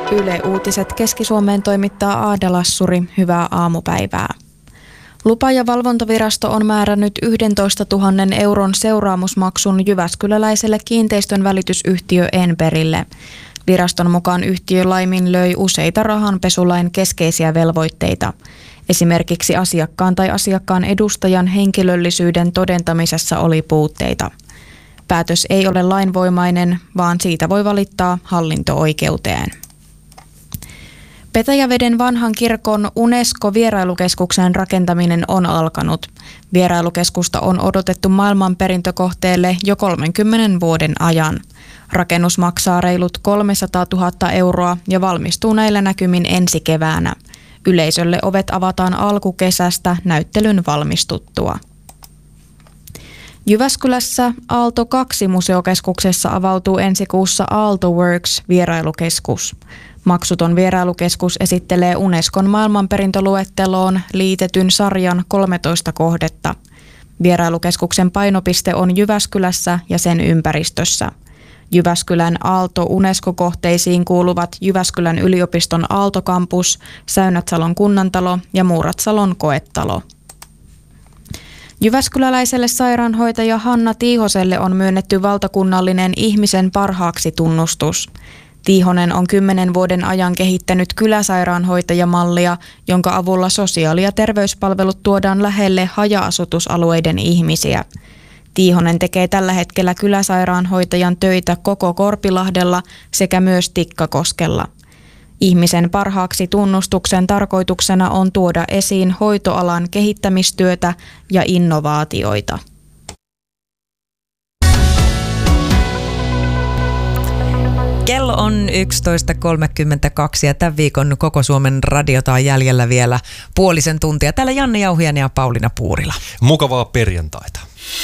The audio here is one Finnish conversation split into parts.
Yle Uutiset Keski-Suomeen toimittaa Aada Lassuri. Hyvää aamupäivää. Lupa- ja valvontavirasto on määrännyt 11 000 euron seuraamusmaksun jyväskyläläiselle kiinteistönvälitysyhtiö Enberille. Viraston mukaan yhtiö laiminlöi useita rahanpesulain keskeisiä velvoitteita. Esimerkiksi asiakkaan tai asiakkaan edustajan henkilöllisyyden todentamisessa oli puutteita. Päätös ei ole lainvoimainen, vaan siitä voi valittaa hallinto-oikeuteen. Petäjäveden vanhan kirkon UNESCO-vierailukeskuksen rakentaminen on alkanut. Vierailukeskusta on odotettu maailmanperintökohteelle jo 30 vuoden ajan. Rakennus maksaa reilut 300 000 euroa ja valmistuu näillä näkymin ensi keväänä. Yleisölle ovet avataan alkukesästä näyttelyn valmistuttua. Jyväskylässä Aalto 2-museokeskuksessa avautuu ensi kuussa Aalto Works vierailukeskus. Maksuton vierailukeskus esittelee Unescon maailmanperintöluetteloon liitetyn sarjan 13 kohdetta. Vierailukeskuksen painopiste on Jyväskylässä ja sen ympäristössä. Jyväskylän Aalto UNESCO-kohteisiin kuuluvat Jyväskylän yliopiston Aalto-kampus, Säynätsalon kunnantalo ja Muuratsalon koetalo. Jyväskyläläiselle sairaanhoitaja Hanna Tiihoselle on myönnetty valtakunnallinen ihmisen parhaaksi tunnustus. Tiihonen on 10 vuoden ajan kehittänyt kyläsairaanhoitajamallia, jonka avulla sosiaali- ja terveyspalvelut tuodaan lähelle haja-asutusalueiden ihmisiä. Tiihonen tekee tällä hetkellä kyläsairaanhoitajan töitä koko Korpilahdella sekä myös Tikkakoskella. Ihmisen parhaaksi tunnustuksen tarkoituksena on tuoda esiin hoitoalan kehittämistyötä ja innovaatioita. Kello on 11.32 ja tämän viikon Koko Suomen radiota on jäljellä vielä puolisen tuntia. Täällä Janne Jauhiainen ja Pauliina Puurila. Mukavaa perjantaita.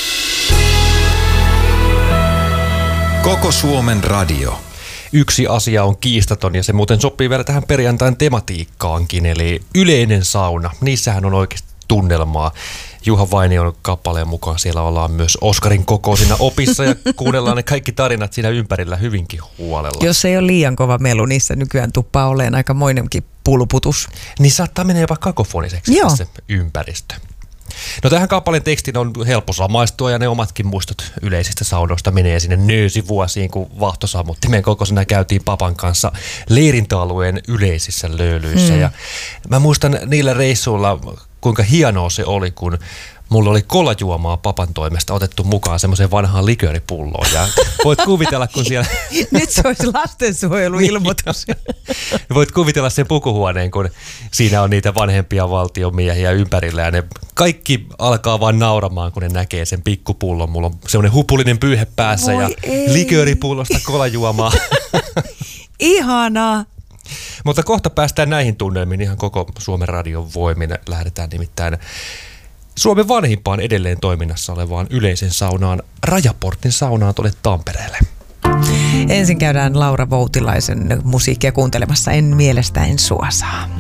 Koko Suomen radio. Yksi asia on kiistaton ja se muuten sopii vielä tähän perjantain tematiikkaankin, eli yleinen sauna. Niissähän on oikeasti tunnelmaa. Juha Vainion kappaleen mukaan siellä ollaan myös Oskarin kokoisina opissa ja kuunnellaan ne kaikki tarinat siinä ympärillä hyvinkin huolella. Jos ei ole liian kova melu, niissä nykyään tuppaa olemaan aika moinenkin pulputus. Niin saattaa mennä jopa kakofoniseksi se ympäristö. No tähän kappaleen tekstiin on helppo samaistua ja ne omatkin muistot yleisistä saunoista menee sinne nöösivuosiin, kun vahtosammuttimen kokoisena käytiin papan kanssa leirintäalueen yleisissä löylyissä. Ja mä muistan niillä reissuilla, kuinka hienoa se oli, kun mulla oli kolajuomaa papan toimesta otettu mukaan semmoiseen vanhaan likööripulloon. Ja voit kuvitella, kun siellä... Nyt se olisi lastensuojeluilmoitus. Voit kuvitella sen pukuhuoneen, kun siinä on niitä vanhempia valtiomiehiä ympärillä ja ne kaikki alkaa vaan nauramaan, kun ne näkee sen pikkupullon. Mulla on semmoinen hupulinen pyyhe päässä ja likööripullosta kolajuomaa. Ihanaa. Mutta kohta päästään näihin tunnelmiin ihan koko Suomen radion voimin. Lähdetään nimittäin Suomen vanhimpaan edelleen toiminnassa olevaan yleisen saunaan, Rajaportin saunaan tuonne Tampereelle. Ensin käydään Laura Voutilaisen musiikkia kuuntelemassa En mielestä en sua saa.